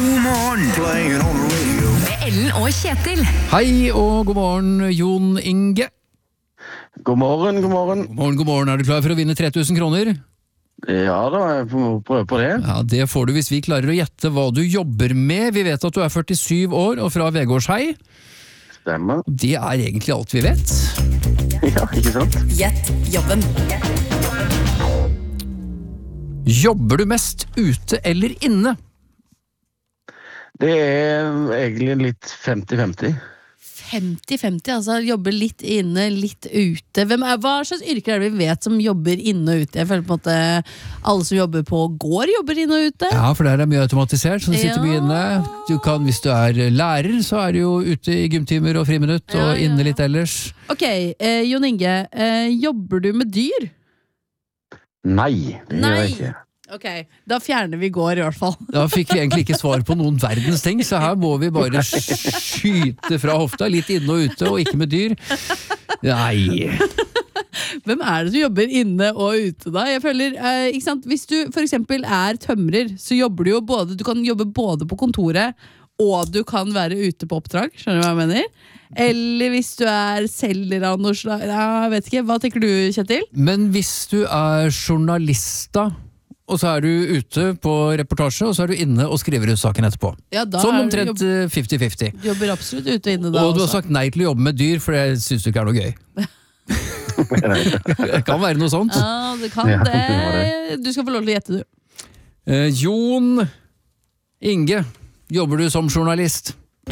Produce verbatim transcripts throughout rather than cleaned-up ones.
God morgen, playing on the radio. Med Ellen og Kjetil. Hei og god morgen, Jon Inge. God morgen, god morgen. God morgen, god morgen. Er du klar for å vinne tre tusen kroner? Ja da, jeg får prøve på det. Ja, det får du hvis vi klarer å gjette hva du jobber med. Vi vet at du er førtisju år og fra Vegårshei. Stemmer. Det er egentlig alt vi vet. Ja, ikke sant? Gjett jobben. Jobber du mest ute eller inne? Det er egentlig litt femti femti. femti femti, altså jobber litt inne, litt ute. Hvem er, hva slags yrker er det vi vet som jobber inne og ute? Jeg føler på en måte alle som jobber på gård jobber inne og ute. Ja, for der er mye automatisert, så det sitter Ja. mye inne. Du kan, hvis du er lærer, så er du jo ute i gymtimer og friminutt, Ja, og ja, inne ja. litt ellers. Ok, eh, Jon Inge, eh, jobber du med dyr? Nei, det gjør jeg ikke. Ok, da fjerner vi går i hvert fall. Da fikk vi egentlig ikke svar på noen verdens ting, så her må vi bare skyte fra hofta, litt inne og ute, og ikke med dyr. Nei. Hvem er det som jobber inne og ute da? Jeg føler, eh, ikke sant? Hvis du for eksempel er tømrer, så jobber du jo både, du kan jobbe både på kontoret, og du kan være ute på oppdrag, skjønner du hva jeg mener? Eller hvis du er selger av noe slag, ja, jeg vet ikke, hva tenker du, Kjetil? Men hvis du er journalist da, og så er du ute på reportasje, og så er du inne og skriver ut saken etterpå. Ja, da Sånn er du omtrent jobb- femti femti. Du jobber absolutt ute og inne da Og du har også. sagt nei til å jobbe med dyr, for det synes du ikke er noe gøy. Det kan være noe sånt. Ja, det kan Ja, det det. Du skal få lov til å gjette, du. Eh, Jon Inge, jobber du som journalist?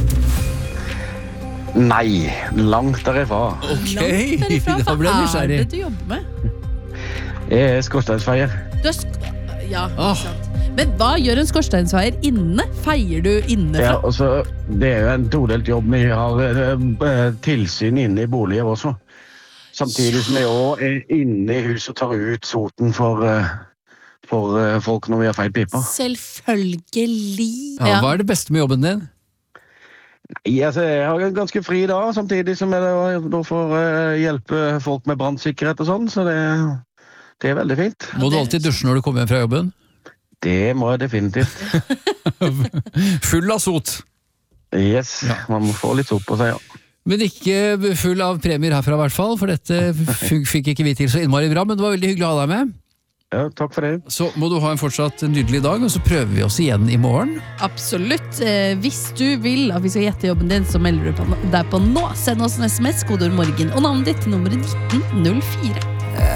Nei, langt derifra. Ok, Langt derifra, da ble jeg hva er nysgjerrig. det du jobber med? Jeg er skorsteinsfeier. Du er sk ja, ikke Åh. sant. Men hva gjør en skorsteinsfeier inne? Feier du innefra? Ja, og så, det er jo en todelt jobb. Vi har eh, tilsyn inne i boliger også. Samtidig som vi også er inne i huset og tar ut soten for, eh, for eh, folk når vi har feil pipa. Selvfølgelig. Ja, hva er det beste med jobben din? Nei, altså, jeg har en ganske fri dag, samtidig som jeg da, da får eh, hjelpe folk med brannsikkerhet og sånn, så det, det er veldig fint. Må du det- alltid dusje når du kommer hjem fra jobben? Det må jeg definitivt. Full av sot. Yes, Ja. man må få litt sopp på seg, ja. Men ikke full av premier herfra i hvert fall, for dette f- fikk ikke vi til så innmari bra, men det var veldig hyggelig å ha deg med. Ja, takk for det. Så må du ha en fortsatt nydelig dag, og så prøver vi oss igjen i morgen. Absolutt. Eh, hvis du vil at vi skal gjette jobben din, så melder du på deg på nå. Send oss en sms, kodeord morgen og navnet ditt til nummeret nitten null fire.